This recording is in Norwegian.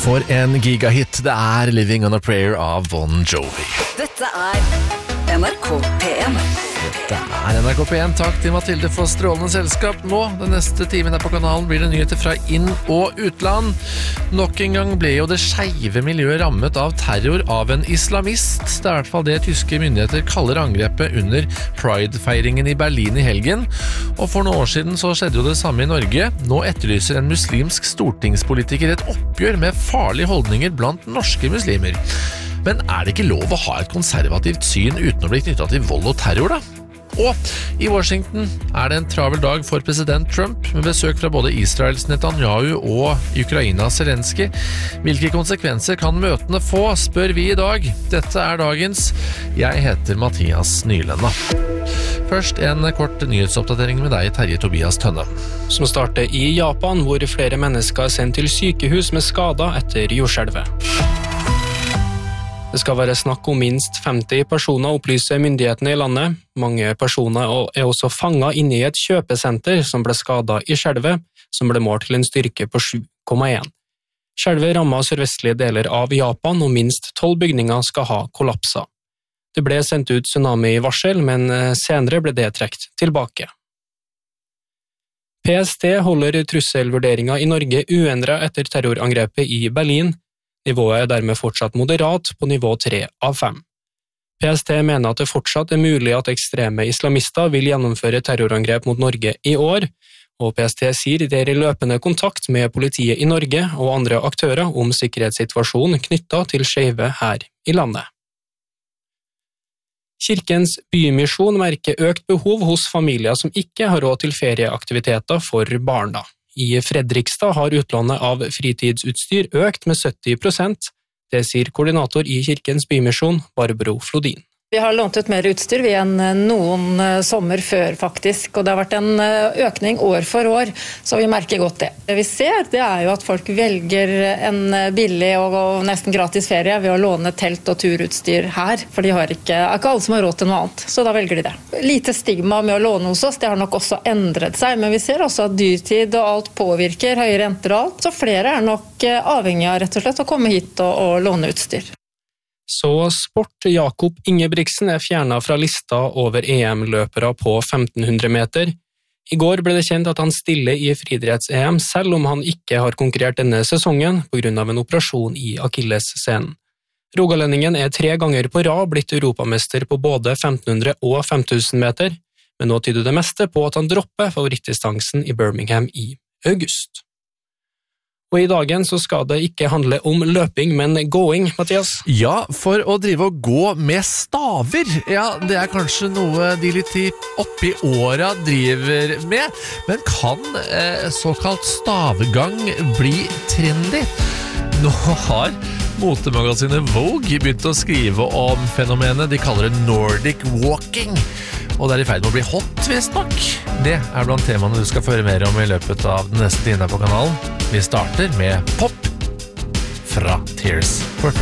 For en gigahit, det Living on a Prayer av Bon Jovi. Dette NRK P1. Det NRK P1, takk til Mathilde for strålende selskap. Nå, den neste timen på kanalen, blir det nyheter fra inn- og utland. Nok en gang ble jo det skeive miljøet rammet av terror av en islamist. Det I hvert fall det tyske myndigheter kaller angrepet under Pride-feiringen I Berlin I helgen. Og for noen år siden så skjedde jo det samme I Norge. Nå etterlyser en muslimsk stortingspolitiker et oppgjør med farlige holdninger blant norske muslimer. Men det ikke lov å ha et konservativt syn uten å bli knyttet til vold og terror da? Og I Washington det en travel dag for president Trump med besøk fra både Israels Netanyahu og Ukrainas Zelensky. Hvilke konsekvenser kan møtene få, spør vi I dag. Dette dagens. Jeg heter Mathias Nylenda. Først en kort nyhetsoppdatering med deg, Terje Tobias Tønne. Som starter I Japan, hvor flere mennesker sendt til sykehus med skader etter jordskjelvet. Det skal være snakk om minst 50 personer, opplyser myndighetene I landet. Mange personer også fanget inne I et kjøpesenter som ble skadet I skjelvet, som ble målt til en styrke på 7,1. Skjelvet rammet sørvestlige deler av Japan, og minst 12 bygninger skal ha kollapset. Det ble sendt ut tsunami-varsel, men senere ble det trekt tilbake. PST holder trusselvurderingen I Norge uendret etter terrorangrepet I Berlin. Nivået dermed fortsatt moderat på nivå 3 av 5. PST mener at det fortsatt mulig at ekstreme islamister vil gjennomføre terrorangrep mot Norge I år, og PST sier de I løpende kontakt med politiet I Norge og andre aktører om sikkerhetssituasjonen knyttet til skeive her I landet. Kirkens bymisjon merker økt behov hos familier som ikke har råd til ferieaktiviteter for barna. I Fredrikstad har utlånet av fritidsutstyr økt med 70%. Det sier koordinator I Kirkens bymisjon, Barbro Flodin. Vi har lånt ut mer utstyr enn noen sommer før faktisk, og det har vært en økning år for år, så vi merker godt det. Det vi ser, det jo at folk velger en billig og nesten gratis ferie ved å låne telt og turutstyr her, for de har ikke alle som har råd til noe annet, så da velger de det. Lite stigma med å låne hos oss, det har nok også endret seg, men vi ser også at dyrtid og alt påvirker, høye renter og alt, så flere nok avhengig av rett og slett å komme hit og låne utstyr. Så sport. Jakob Ingebrigtsen fjernet fra lista over EM-løpere på 1500 meter. I går ble det kjent at han stiller I friidretts-EM, selv om han ikke har konkurrert denne sesongen på grunn av en operasjon I akillessenen. Rogalendingen 3 ganger på rad blitt europamester på både 1500 og 5000 meter, men nå tyder det meste på at han dropper favorittdistansen I Birmingham I august. Og I dagen så skal det ikke handle om løping, men gåing, Mathias. Ja, for å drive og gå med staver, ja, det kanskje noe de litt oppi åra driver med, men kan såkalt stavgang bli trendy? Nå har motemagasinet Vogue begynt å skrive om fenomenet de kaller det Nordic Walking, og det I ferd med å bli hot, visst nok. Det blant temaene du skal føre mer om I løpet av den neste tiden på kanalen. Vi starter med Pop fra Tears for Fears.